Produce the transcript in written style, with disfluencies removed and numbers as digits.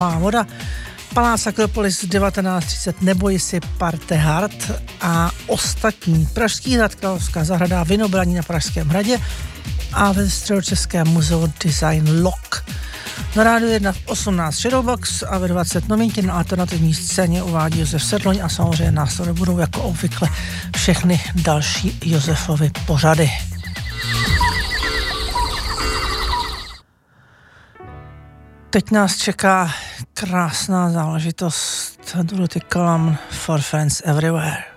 voda, Palác Akropolis 1930, Neboj si, Parte Hard a ostatní. Pražský hrad, Královská zahrada, Vinobraní na Pražském hradě a ve Středočeském muzeu Design Lock. Na rádiu 1 v 18 Shadowbox a ve 20 novinky na alternativní scéně uvádí Josef Sedloň a samozřejmě následně budou jako obvykle všechny další Josefovy pořady. Teď nás čeká krásná záležitost Dorothy Column, For Friends Everywhere.